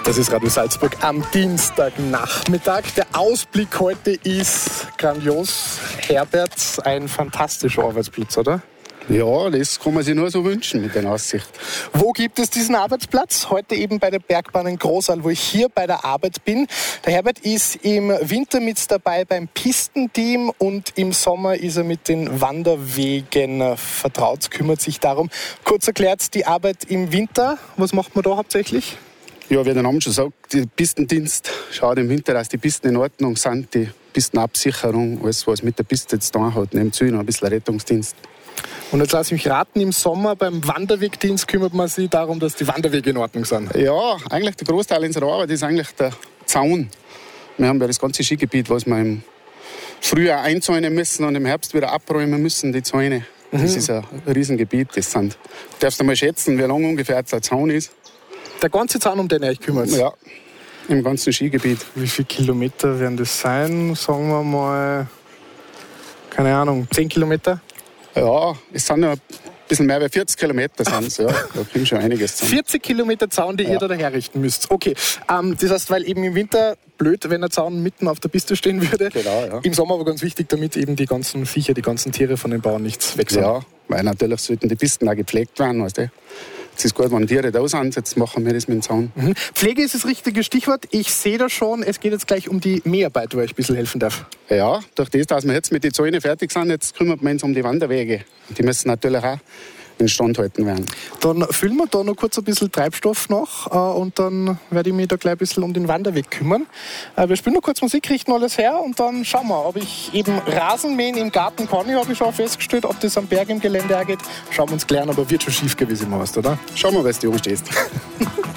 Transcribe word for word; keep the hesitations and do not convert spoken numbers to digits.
Das ist Radio Salzburg am Dienstagnachmittag. Der Ausblick heute ist grandios. Herbert, ein fantastischer Arbeitsplatz, oder? Ja, das kann man sich nur so wünschen mit der Aussicht. Wo gibt es diesen Arbeitsplatz? Heute eben bei der Bergbahn in Großal, wo ich hier bei der Arbeit bin. Der Herbert ist im Winter mit dabei beim Pistenteam und im Sommer ist er mit den Wanderwegen vertraut, kümmert sich darum. Kurz erklärt, die Arbeit im Winter, was macht man da hauptsächlich? Ja, wie der Name schon sagt, der Pistendienst schaut im Winter, dass die Pisten in Ordnung sind, die Pistenabsicherung, alles was mit der Piste zu tun hat, nebenzu noch ein bisschen Rettungsdienst. Und jetzt lasse ich mich raten, im Sommer beim Wanderwegdienst kümmert man sich darum, dass die Wanderwege in Ordnung sind. Ja, eigentlich der Großteil unserer Arbeit ist eigentlich der Zaun. Wir haben ja das ganze Skigebiet, was wir im Frühjahr einzäunen müssen und im Herbst wieder abräumen müssen, die Zäune. Das mhm. ist ein Riesengebiet. Das sind, du darfst einmal schätzen, wie lang ungefähr der Zaun ist. Der ganze Zaun, um den ihr euch kümmert? Ja, im ganzen Skigebiet. Wie viele Kilometer werden das sein? Sagen wir mal, keine Ahnung, zehn Kilometer? Ja, es sind ja ein bisschen mehr als vierzig Kilometer. Sind's, ja. Da kommt schon einiges zusammen. vierzig Kilometer Zaun, die ja. ihr da herrichten müsst. Okay, ähm, das heißt, weil eben im Winter blöd, wenn der Zaun mitten auf der Piste stehen würde. Genau, ja. Im Sommer aber ganz wichtig, damit eben die ganzen Viecher, die ganzen Tiere von den Bauern nichts weg sind. Ja, weil natürlich sollten die Pisten auch gepflegt werden, weißt du. Es ist gut, wenn Tiere da sind, jetzt machen wir das mit dem Zaun. Mhm. Pflege ist das richtige Stichwort. Ich sehe da schon, es geht jetzt gleich um die Mäharbeit, wo ich ein bisschen helfen darf. Ja, durch das, dass wir jetzt mit den Zäunen fertig sind, jetzt kümmern wir uns um die Wanderwege. Die müssen natürlich auch instand halten werden. Dann füllen wir da noch kurz ein bisschen Treibstoff nach äh, und dann werde ich mich da gleich ein bisschen um den Wanderweg kümmern. Äh, wir spielen noch kurz Musik, richten alles her und dann schauen wir, ob ich eben Rasenmähen im Garten kann. Ich habe ich schon festgestellt, ob das am Berg im Gelände auch geht. Schauen wir uns gleich an, aber wird schon schief gewesen, wie es immer hast, oder? Schauen wir, was du umstehst.